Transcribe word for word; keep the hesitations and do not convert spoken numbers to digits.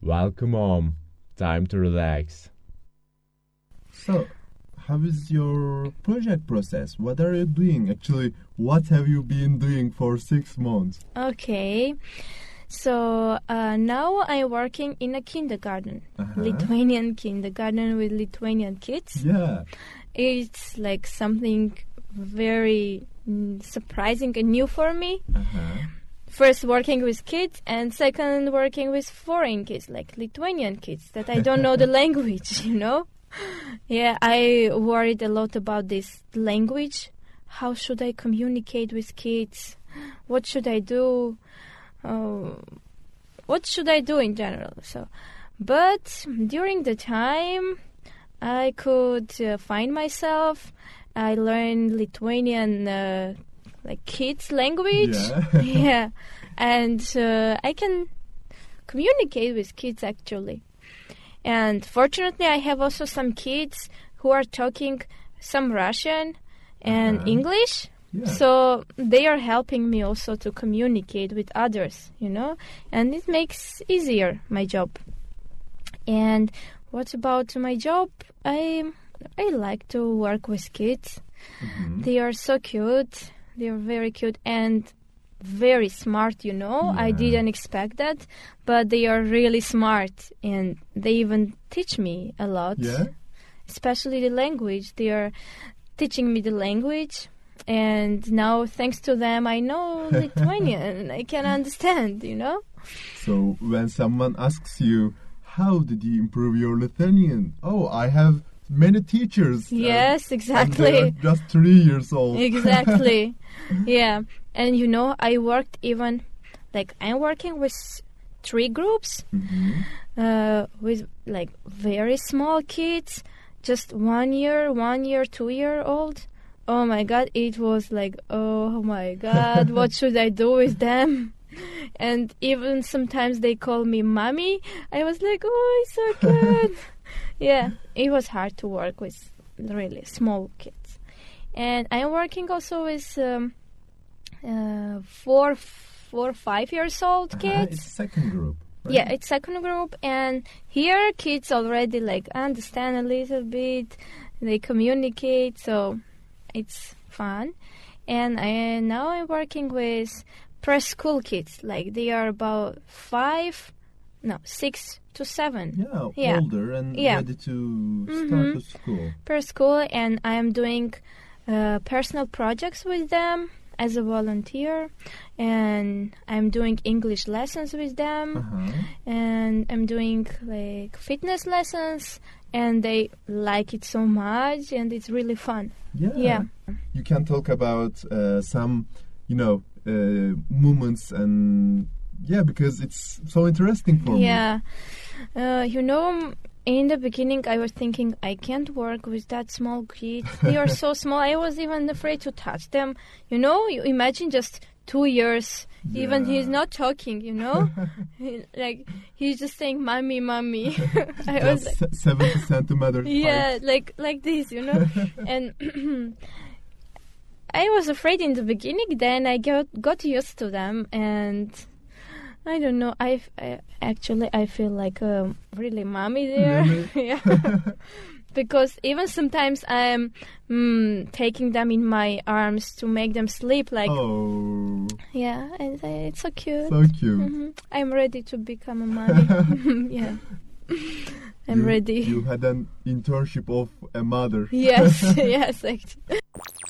Welcome home. Time to relax. So, how is your project process? What are you doing? Actually, what have you been doing for six months? Okay. So uh, now I'm working in a kindergarten, Uh-huh. Lithuanian kindergarten with Lithuanian kids. Yeah. It's like something very mm, surprising and new for me. Uh-huh. First working with kids, and second working with foreign kids, like Lithuanian kids, that I don't know the language, you know? Yeah, I worried a lot about this language. How should I communicate with kids? What should I do? Uh, what should I do in general? So, but during the time, I could uh, find myself. I learned Lithuanian, uh, like kids language. Yeah. Yeah, and uh, I can communicate with kids actually. And fortunately, I have also some kids who are talking some Russian and Uh-huh. English. Yeah. So they are helping me also to communicate with others, you know, and it makes easier my job. And what about my job? I I like to work with kids. Mhm. They are so cute. They are very cute and very smart, you know. I Yeah. didn't expect that, but they are really smart and they even teach me a lot. Yeah? Especially the language. They are teaching me the language. And now, thanks to them, I know Lithuanian. I can understand, you know? So, when someone asks you, how did you improve your Lithuanian? Oh, I have many teachers. uh, Yes, and exactly. they are just three years old. Exactly. Yeah. And, you know, I worked even, like, I'm working with three groups, Mhm. uh, with, like, very small kids, just one year, one year, two year old. Oh my God, it was like, oh my God, what should I do with them? And even sometimes they call me mommy. I was like, oh, it's so good. Yeah, it was hard to work with really small kids. And I'm working also with um, uh, four, four, five years old Uh-huh, kids. It's second group. Right? Yeah, it's second group, and here kids already like understand a little bit. They communicate, so it's fun. And I, now I'm working with preschool kids. Like they are about five, no, six to seven. Yeah, Yeah. older and Yeah. ready to start Mhm. to school. Per school, and I am doing uh, personal projects with them as a volunteer, and I'm doing English lessons with them, Uh-huh. and I'm doing like fitness lessons, and they like it so much, and it's really fun. Yeah. Yeah. You can talk about uh, some, you know, uh, moments and yeah, because it's so interesting for me. Yeah. Uh, you know, in the beginning, I was thinking, I can't work with that small kids. They are so small. I was even afraid to touch them. You know, you imagine just two years. Even Yeah. he's not talking, you know? He- like, he's just saying, mommy, mommy. I was Just like, se- seventy centimeters. yeah, like, like this, you know? And I was afraid in the beginning. Then I got, got used to them, and I don't know. I, I actually I feel like a really mommy there. Really? Yeah, because even sometimes I'm mm, taking them in my arms to make them sleep. Like Oh, yeah, and uh, it's so cute. so cute. Mhm. I'm ready to become a mommy. Yeah, I'm You- ready. You had an internship of a mother. Yes, yes, actually.